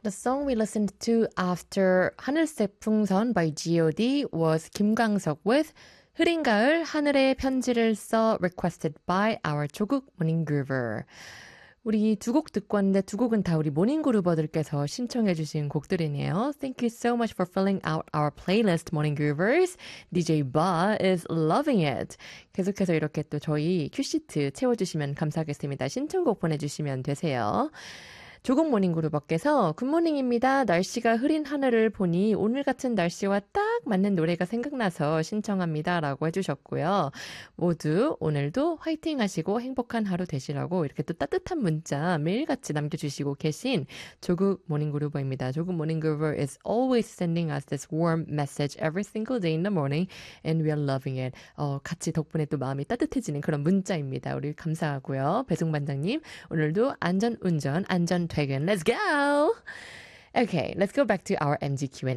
The song we listened to after 하늘색 풍선 by G.O.D was 김광석 with 흐린 가을 하늘에 편지를 써 requested by our 조국 모닝그루버. 우리 두 곡 듣고 왔는데 두 곡은 다 우리 모닝그루버들께서 신청해 주신 곡들이네요. Thank you so much for filling out our playlist, 모닝그루버스. DJ Ba is loving it. 계속해서 이렇게 또 저희 큐시트 채워주시면 감사하겠습니다. 신청곡 보내주시면 되세요. 조국 모닝그루버께서 굿모닝입니다. 날씨가 흐린 하늘을 보니 오늘 같은 날씨와 딱 맞는 노래가 생각나서 신청합니다. 라고 해주셨고요. 모두 오늘도 화이팅 하시고 행복한 하루 되시라고 이렇게 또 따뜻한 문자 매일같이 남겨주시고 계신 조국 모닝그루버입니다. 조국 모닝그루버 is always sending us this warm message every single day in the morning and we are loving it. 같이 덕분에 또 마음이 따뜻해지는 그런 문자입니다. 우리 감사하고요. 배송반장님 오늘도 안전운전 안전퇴근 Let's go! Okay, let's go back to our MG Q&A.